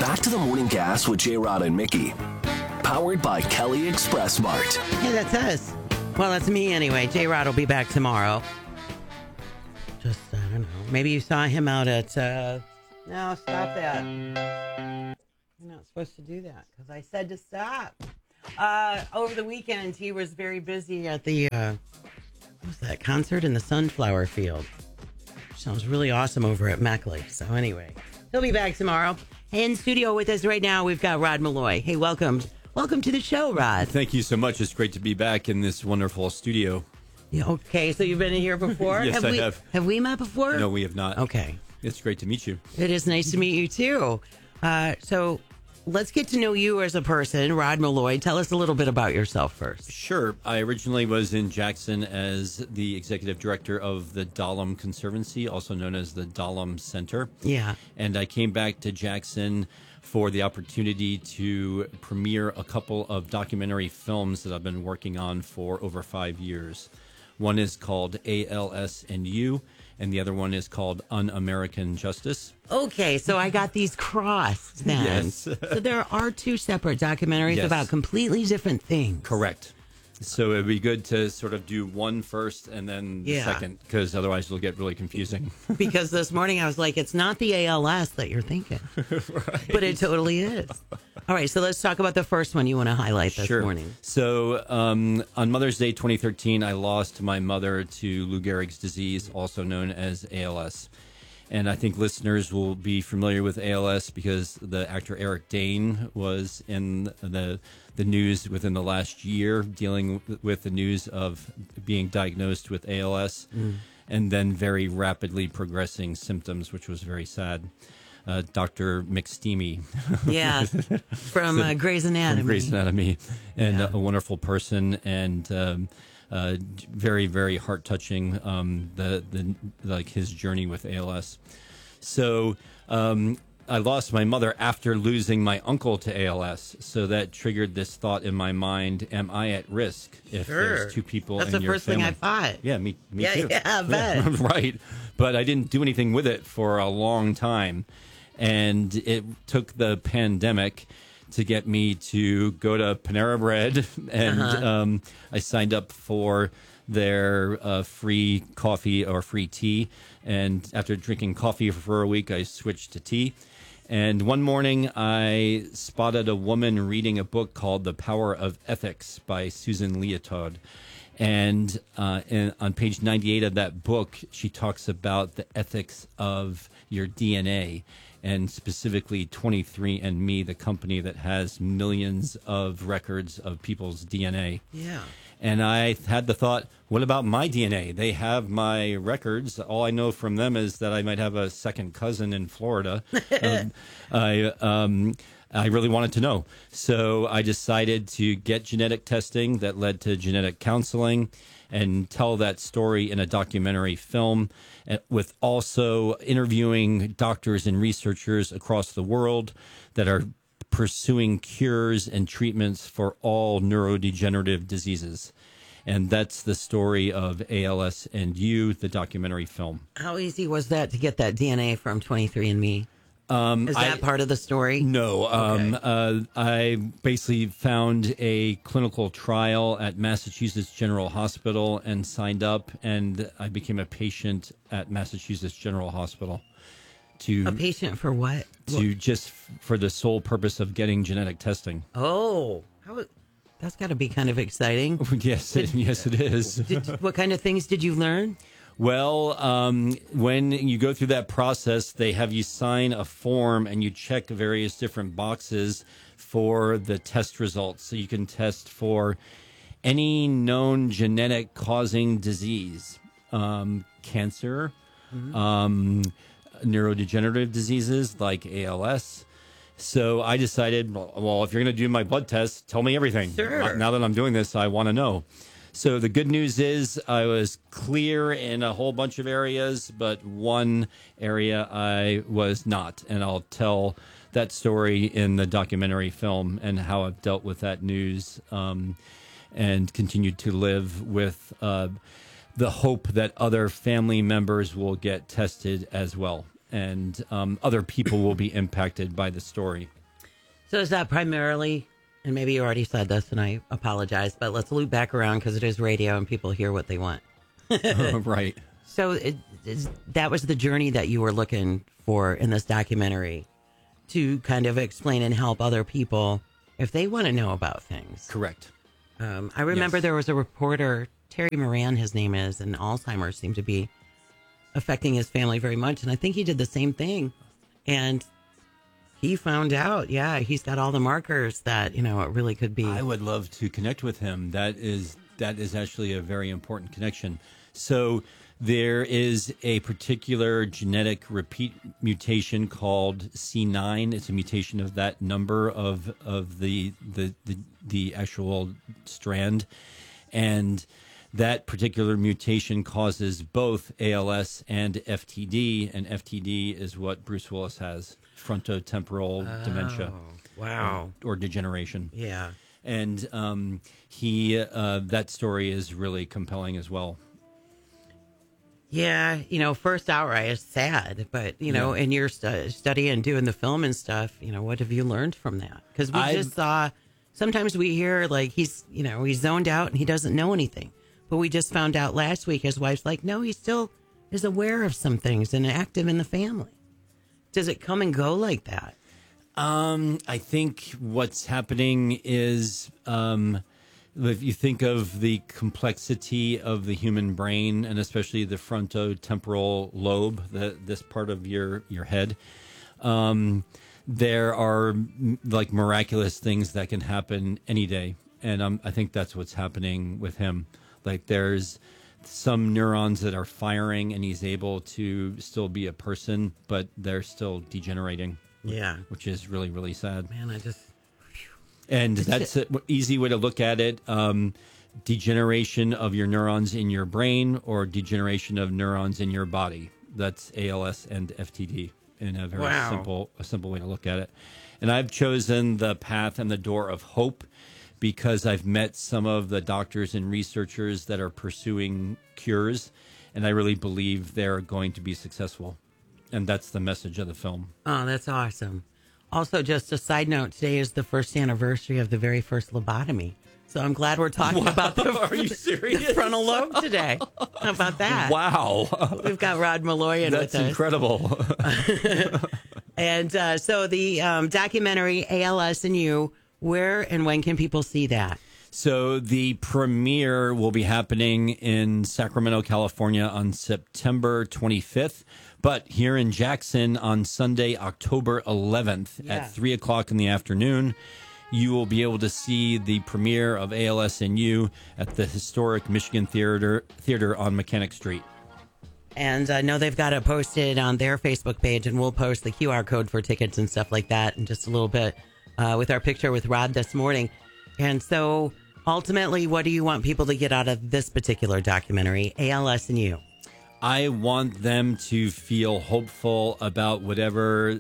Back to the Morning Gas with J-Rod and Mickey. Powered by Kelly Express Mart. Hey, that's us. Well, that's me anyway. J-Rod will be back tomorrow. Just, I don't know. Maybe you saw him out at... No, stop that. You're not supposed to do that because I said to stop. Over the weekend, he was very busy at the... what was that? Concert in the Sunflower Field. Sounds really awesome over at Meckley. So anyway, he'll be back tomorrow. In studio with us right now, we've got Rod Malloy. Hey, welcome. Welcome to the show, Rod. Thank you so much. It's great to be back in this wonderful studio. Yeah, okay, so you've been in here before? Yes, I have. Have we met before? No, we have not. Okay. It's great to meet you. It is nice to meet you, too. So let's get to know you as a person. Rod Malloy, tell us a little bit about yourself first. Sure. I originally was in Jackson as the executive director of the Dahlem Conservancy, also known as the Dahlem Center. Yeah. And I came back to Jackson for the opportunity to premiere a couple of documentary films that I've been working on for over 5 years. One is called ALS and You, and the other one is called Un-American Justice. Okay, so I got these crossed then. Yes. So there are two separate documentaries Yes. about completely different things. Correct. So it'd be good to sort of do one first and then the second, because otherwise it'll get really confusing. Because this morning I was like, it's not the ALS that you're thinking. Right. But it totally is. All right, so let's talk about the first one you want to highlight this morning. So on Mother's Day 2013, I lost my mother to Lou Gehrig's disease, also known as ALS. And I think listeners will be familiar with ALS because the actor Eric Dane was in the news within the last year dealing with the news of being diagnosed with ALS and then very rapidly progressing symptoms, which was very sad. Dr. McSteamy. Yeah, from Grey's Anatomy. From Grey's Anatomy. And a wonderful person and very, very heart-touching, like his journey with ALS. So I lost my mother after losing my uncle to ALS. So that triggered this thought in my mind, am I at risk if there's two people That's in your family? That's the first thing I thought. Yeah, me too. Yeah, I bet. Right. But I didn't do anything with it for a long time. And it took the pandemic to get me to go to Panera Bread, and I signed up for their free coffee or free tea. And after drinking coffee for a week, I switched to tea. And one morning, I spotted a woman reading a book called The Power of Ethics by Susan Leotard. And on page 98 of that book, she talks about the ethics of your DNA, and specifically 23andMe, the company that has millions of records of people's DNA. Yeah. And I had the thought, what about my DNA? They have my records. All I know from them is that I might have a second cousin in Florida. I really wanted to know. So I decided to get genetic testing that led to genetic counseling and tell that story in a documentary film, with also interviewing doctors and researchers across the world that are pursuing cures and treatments for all neurodegenerative diseases. And that's the story of ALS and You, the documentary film. How easy was that to get that DNA from 23andMe? Is that part of the story? No. Okay. I basically found a clinical trial at Massachusetts General Hospital and signed up, and I became a patient at Massachusetts General Hospital. A patient for what? Just for the sole purpose of getting genetic testing. Oh, that's got to be kind of exciting. Yes, it is. What kind of things did you learn? Well, when you go through that process, they have you sign a form and you check various different boxes for the test results. So you can test for any known genetic causing disease, cancer, neurodegenerative diseases like ALS. So I decided, well, if you're going to do my blood test, tell me everything. Sure. Now that I'm doing this, I want to know. So the good news is I was clear in a whole bunch of areas, but one area I was not. And I'll tell that story in the documentary film and how I've dealt with that news and continued to live with the hope that other family members will get tested as well. and other people will be impacted by the story. So is that primarily, and maybe you already said this and I apologize, but let's loop back around because it is radio and people hear what they want. Right. So that was the journey that you were looking for in this documentary, to kind of explain and help other people if they want to know about things. Correct. I remember Yes. there was a reporter, Terry Moran, his name is, and Alzheimer's seemed to be affecting his family very much. And I think he did the same thing. And he found out, he's got all the markers that, it really could be. I would love to connect with him. That is actually a very important connection. So there is a particular genetic repeat mutation called C9. It's a mutation of that number of the actual strand, and that particular mutation causes both ALS and FTD, and FTD is what Bruce Willis has, frontotemporal dementia. Wow. Or degeneration. Yeah. And that story is really compelling as well. Yeah, first hour I was sad, but in your study and doing the film and stuff, what have you learned from that? Because we just saw. Sometimes we hear like he's zoned out and he doesn't know anything, but we just found out last week his wife's like, no, he still is aware of some things and active in the family. Does it come and go like that? I think what's happening is, if you think of the complexity of the human brain, and especially the frontotemporal lobe, this part of your head, there are like miraculous things that can happen any day. And I think that's what's happening with him. Like there's some neurons that are firing and he's able to still be a person, but they're still degenerating. Yeah. Which is really, really sad. Man, And that's an easy way to look at it. Degeneration of your neurons in your brain or degeneration of neurons in your body. That's ALS and FTD in a very simple way to look at it. And I've chosen the path and the door of hope because I've met some of the doctors and researchers that are pursuing cures, and I really believe they're going to be successful. And that's the message of the film. Oh, that's awesome. Also, just a side note, today is the first anniversary of the very first lobotomy. So I'm glad we're talking about Are you serious? the frontal lobe today. How about that? Wow. We've got Rod Malloyan with us. That's incredible. And so the documentary ALS and You, where and when can people see that? So the premiere will be happening in Sacramento, California on September 25th. But here in Jackson on Sunday, October 11th at 3 o'clock in the afternoon, you will be able to see the premiere of ALS and You at the historic Michigan Theater on Mechanic Street. And I know they've got it posted on their Facebook page, and we'll post the QR code for tickets and stuff like that in just a little bit with our picture with Rod this morning. And so ultimately, what do you want people to get out of this particular documentary, ALS and You? I want them to feel hopeful about whatever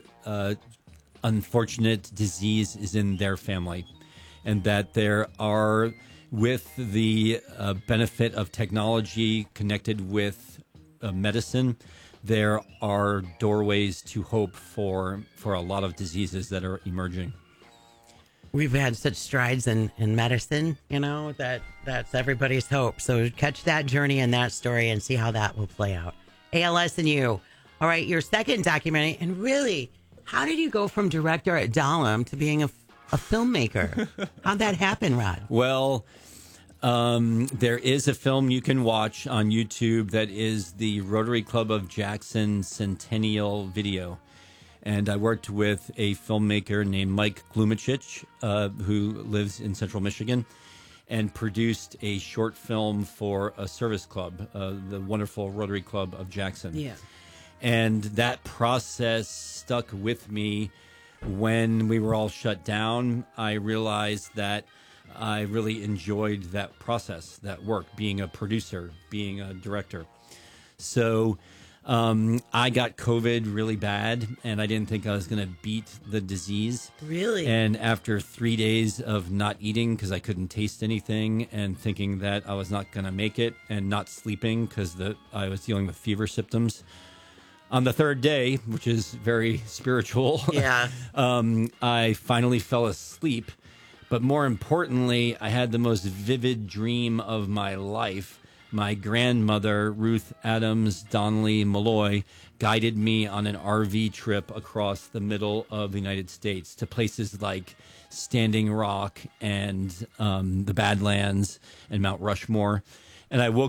unfortunate disease is in their family, and that there are, with the benefit of technology connected with medicine, there are doorways to hope for a lot of diseases that are emerging. We've had such strides in medicine, that's everybody's hope. So catch that journey and that story and see how that will play out. ALS and You. All right, your second documentary. And really, how did you go from director at Dahlem to being a filmmaker? How'd that happen, Rod? Well, there is a film you can watch on YouTube that is the Rotary Club of Jackson Centennial video. And I worked with a filmmaker named Mike Glumachich, who lives in Central Michigan, and produced a short film for a service club, the wonderful Rotary Club of Jackson. Yeah. And that process stuck with me when we were all shut down. I realized that I really enjoyed that process, that work, being a producer, being a director. So I got COVID really bad, and I didn't think I was going to beat the disease. Really? And after 3 days of not eating because I couldn't taste anything, and thinking that I was not going to make it, and not sleeping because I was dealing with fever symptoms, on the third day, which is very spiritual, Yeah. I finally fell asleep. But more importantly, I had the most vivid dream of my life. My grandmother, Ruth Adams Donnelly Malloy, guided me on an RV trip across the middle of the United States to places like Standing Rock and the Badlands and Mount Rushmore. And I woke